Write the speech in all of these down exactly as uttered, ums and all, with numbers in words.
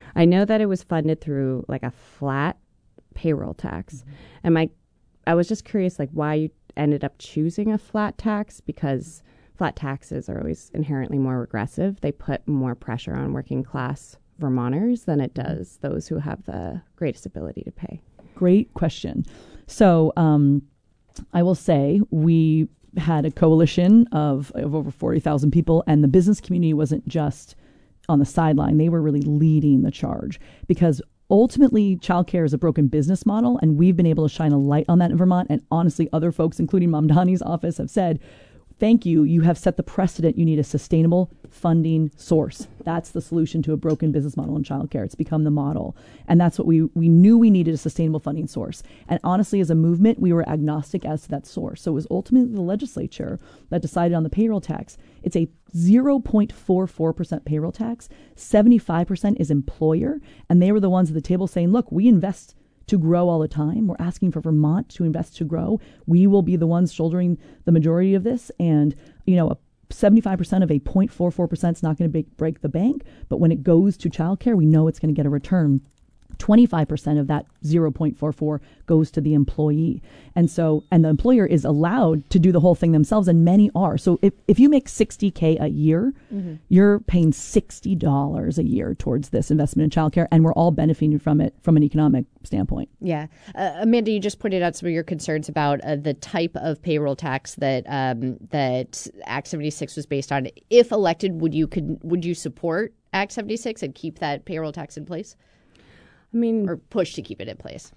I know that it was funded through like a flat payroll tax. Mm-hmm. And my, I was just curious, like, why you ended up choosing a flat tax, because flat taxes are always inherently more regressive. They put more pressure on working class Vermonters than it does those who have the greatest ability to pay. Great question. So um, I will say we had a coalition of, of over forty thousand people, and the business community wasn't just on the sideline. They were really leading the charge, because ultimately childcare is a broken business model, and we've been able to shine a light on that in Vermont. And honestly, other folks, including Mamdani's office, have said, thank you. You have set the precedent. You need a sustainable funding source. That's the solution to a broken business model in childcare. It's become the model. And that's what we, we knew we needed, a sustainable funding source. And honestly, as a movement, we were agnostic as to that source. So it was ultimately the legislature that decided on the payroll tax. It's a zero point four four percent payroll tax. seventy-five percent is employer. And they were the ones at the table saying, look, we invest to grow all the time. We're asking for Vermont to invest to grow. We will be the ones shouldering the majority of this. And, you know, a seventy-five percent of a zero point four four percent is not going to break the bank. But when it goes to childcare, we know it's going to get a return. twenty-five percent of that zero point four four goes to the employee. And so, and the employer is allowed to do the whole thing themselves, and many are. So if, if you make sixty K a year, mm-hmm. you're paying sixty dollars a year towards this investment in childcare, and we're all benefiting from it from an economic standpoint. Yeah. Uh, Amanda, you just pointed out some of your concerns about uh, the type of payroll tax that um, that Act seventy-six was based on. If elected, would you could would you support Act seventy-six and keep that payroll tax in place? I mean, or push to keep it in place?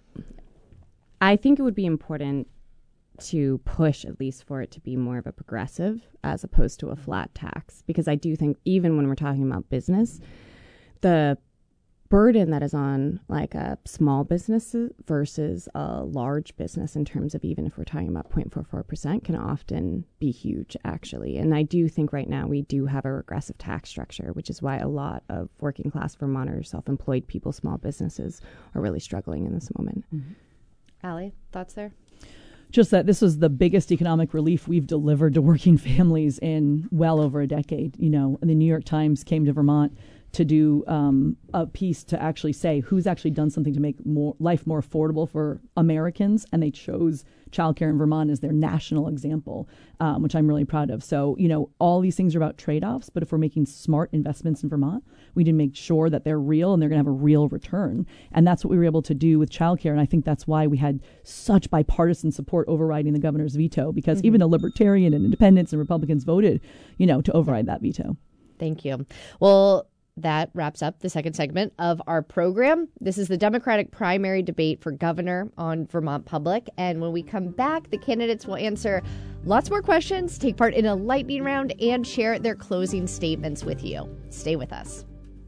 I think it would be important to push at least for it to be more of a progressive as opposed to a flat tax, because I do think even when we're talking about business, the burden that is on like a small business versus a large business in terms of, even if we're talking about zero point four four percent, can often be huge, actually. And I do think right now we do have a regressive tax structure, which is why a lot of working class Vermonters, self-employed people, small businesses are really struggling in this moment. Mm-hmm. Allie, thoughts there? Just that this was the biggest economic relief we've delivered to working families in well over a decade. You know, the New York Times came to Vermont to do um, a piece to actually say who's actually done something to make more life more affordable for Americans, and they chose childcare in Vermont as their national example, um, which I'm really proud of. So, you know, all these things are about trade-offs, but if we're making smart investments in Vermont, we need to make sure that they're real and they're going to have a real return. And that's what we were able to do with childcare, and I think that's why we had such bipartisan support overriding the governor's veto, because mm-hmm. even the Libertarian and Independents and Republicans voted, you know, to override that veto. Thank you. Well, that wraps up the second segment of our program. This is the Democratic primary debate for governor on Vermont Public. And when we come back, the candidates will answer lots more questions, take part in a lightning round, and share their closing statements with you. Stay with us.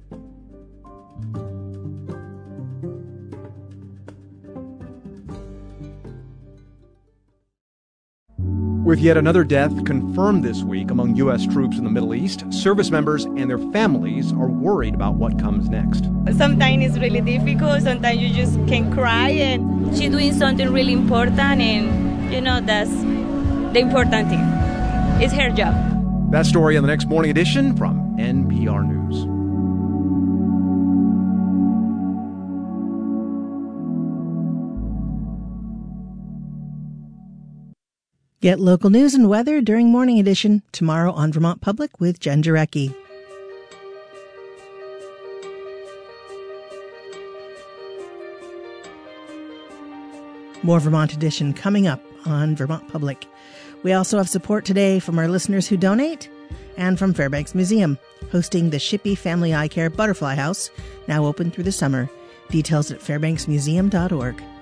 With yet another death confirmed this week among U S troops in the Middle East, service members and their families are worried about what comes next. Sometimes it's really difficult. Sometimes you just can cry, and she's doing something really important, and, you know, that's the important thing. It's her job. That story in the next morning edition from N P R News. Get local news and weather during Morning Edition tomorrow on Vermont Public with Jen Jarecki. More Vermont Edition coming up on Vermont Public. We also have support today from our listeners who donate and from Fairbanks Museum, hosting the Shippey Family Eye Care Butterfly House, now open through the summer. Details at fairbanks museum dot org.